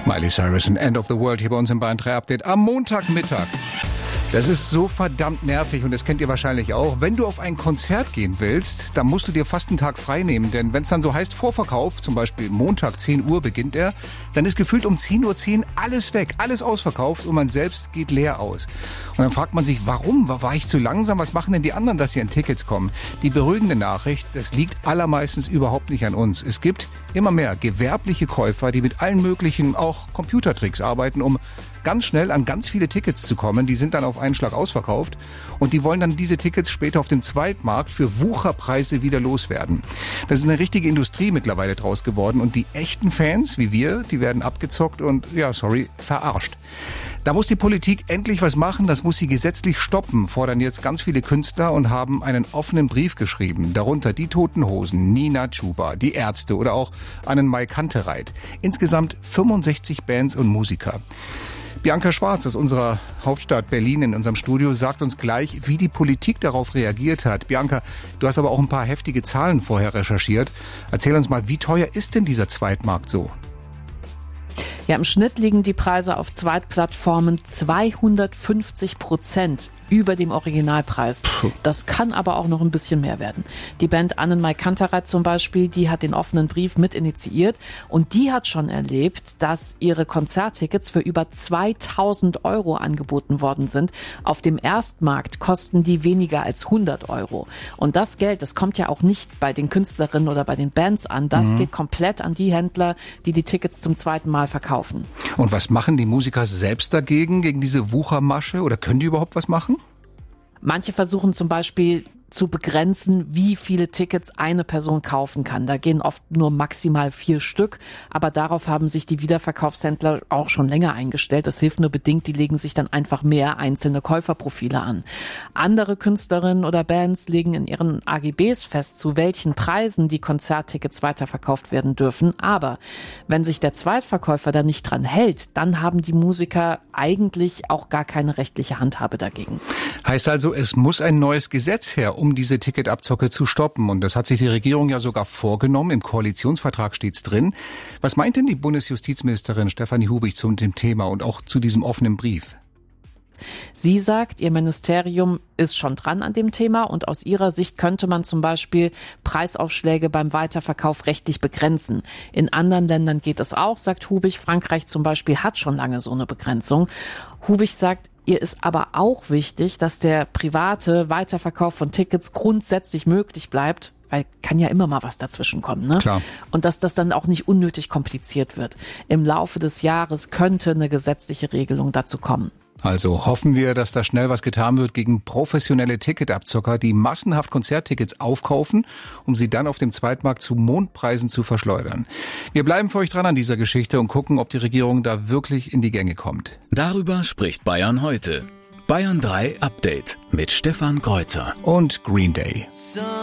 Miley Cyrus und End of the World hier bei uns im Bayern 3 Update am Montagmittag. Das ist so verdammt nervig und das kennt ihr wahrscheinlich auch. Wenn du auf ein Konzert gehen willst, dann musst du dir fast einen Tag frei nehmen. Denn wenn es dann so heißt Vorverkauf, zum Beispiel Montag 10 Uhr beginnt er, dann ist gefühlt um 10:10 Uhr alles weg, alles ausverkauft und man selbst geht leer aus. Und dann fragt man sich, warum? War ich zu langsam? Was machen denn die anderen, dass sie an Tickets kommen? Die beruhigende Nachricht, das liegt allermeistens überhaupt nicht an uns. Es gibt immer mehr gewerbliche Käufer, die mit allen möglichen auch Computertricks arbeiten, um ganz schnell an ganz viele Tickets zu kommen. Die sind dann auf einen Schlag ausverkauft und die wollen dann diese Tickets später auf dem Zweitmarkt für Wucherpreise wieder loswerden. Das ist eine richtige Industrie mittlerweile draus geworden und die echten Fans, wie wir, die werden abgezockt und, verarscht. Da muss die Politik endlich was machen, das muss sie gesetzlich stoppen, fordern jetzt ganz viele Künstler und haben einen offenen Brief geschrieben. Darunter die Toten Hosen, Nina Chuba, die Ärzte oder auch Annenmai Kantereit. Insgesamt 65 Bands und Musiker. Bianca Schwarz aus unserer Hauptstadt Berlin in unserem Studio sagt uns gleich, wie die Politik darauf reagiert hat. Bianca, du hast aber auch ein paar heftige Zahlen vorher recherchiert. Erzähl uns mal, wie teuer ist denn dieser Zweitmarkt so? Ja, im Schnitt liegen die Preise auf Zweitplattformen 250% über dem Originalpreis. Das kann aber auch noch ein bisschen mehr werden. Die Band Annenmai Kantereit zum Beispiel, die hat den offenen Brief mit initiiert und die hat schon erlebt, dass ihre Konzerttickets für über 2.000 Euro angeboten worden sind. Auf dem Erstmarkt kosten die weniger als 100 Euro. Und das Geld, das kommt ja auch nicht bei den Künstlerinnen oder bei den Bands an. Das geht komplett an die Händler, die die Tickets zum zweiten Mal verkaufen. Und was machen die Musiker selbst dagegen, gegen diese Wuchermasche? Oder können die überhaupt was machen? Manche versuchen zum Beispiel zu begrenzen, wie viele Tickets eine Person kaufen kann. Da gehen oft nur maximal 4 Stück, aber darauf haben sich die Wiederverkaufshändler auch schon länger eingestellt. Das hilft nur bedingt, die legen sich dann einfach mehr einzelne Käuferprofile an. Andere Künstlerinnen oder Bands legen in ihren AGBs fest, zu welchen Preisen die Konzerttickets weiterverkauft werden dürfen. Aber wenn sich der Zweitverkäufer da nicht dran hält, dann haben die Musiker eigentlich auch gar keine rechtliche Handhabe dagegen. Heißt also, es muss ein neues Gesetz her, um diese Ticketabzocke zu stoppen. Und das hat sich die Regierung ja sogar vorgenommen. Im Koalitionsvertrag steht's drin. Was meint denn die Bundesjustizministerin Stefanie Hubig zu dem Thema und auch zu diesem offenen Brief? Sie sagt, ihr Ministerium ist schon dran an dem Thema und aus ihrer Sicht könnte man zum Beispiel Preisaufschläge beim Weiterverkauf rechtlich begrenzen. In anderen Ländern geht es auch, sagt Hubig. Frankreich zum Beispiel hat schon lange so eine Begrenzung. Hubig sagt, ihr ist aber auch wichtig, dass der private Weiterverkauf von Tickets grundsätzlich möglich bleibt, weil kann ja immer mal was dazwischen kommen, ne? Klar. Und dass das dann auch nicht unnötig kompliziert wird. Im Laufe des Jahres könnte eine gesetzliche Regelung dazu kommen. Also hoffen wir, dass da schnell was getan wird gegen professionelle Ticketabzocker, die massenhaft Konzerttickets aufkaufen, um sie dann auf dem Zweitmarkt zu Mondpreisen zu verschleudern. Wir bleiben für euch dran an dieser Geschichte und gucken, ob die Regierung da wirklich in die Gänge kommt. Darüber spricht Bayern heute. Bayern 3 Update mit Stefan Kreuzer und Green Day.